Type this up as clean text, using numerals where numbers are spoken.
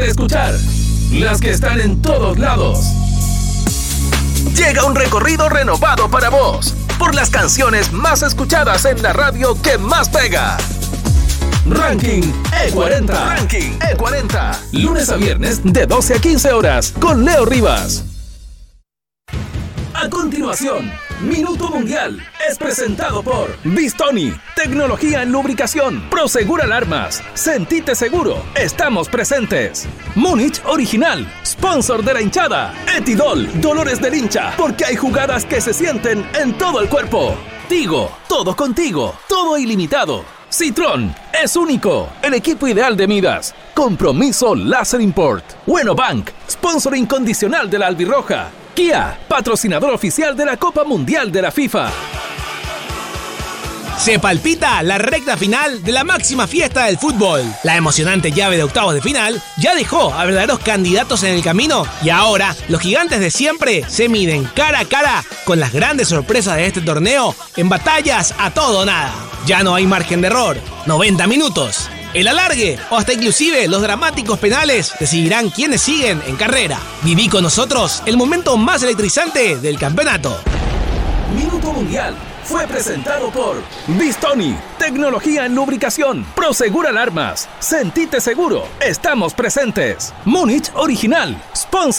escuchar, las que están en todos lados. Llega un recorrido renovado para vos, por las canciones más escuchadas en la radio que más pega. Ranking E40. Ranking E40. Lunes a viernes de 12 a 15 horas con Leo Rivas. A continuación, Minuto Mundial es presentado por Bistoni, tecnología en lubricación, Prosegur Alarmas, Sentite Seguro, estamos presentes. Múnich Original, sponsor de la hinchada. Etidol, dolores del hincha, porque hay jugadas que se sienten en todo el cuerpo. Tigo, todo contigo, todo ilimitado. Citrón, es único, el equipo ideal de Midas. Compromiso Láser Import. Bueno Bank, sponsor incondicional de la albirroja. Kia, patrocinador oficial de la Copa Mundial de la FIFA. Se palpita la recta final de la máxima fiesta del fútbol. La emocionante llave de octavos de final ya dejó a verdaderos candidatos en el camino y ahora los gigantes de siempre se miden cara a cara con las grandes sorpresas de este torneo en batallas a todo o nada. Ya no hay margen de error. 90 minutos. El alargue o hasta inclusive los dramáticos penales decidirán quiénes siguen en carrera. Viví con nosotros el momento más electrizante del campeonato. Minuto Mundial fue presentado por Bistoni, tecnología en lubricación, Prosegur Alarmas, Sentite Seguro, estamos presentes. Múnich Original, sponsor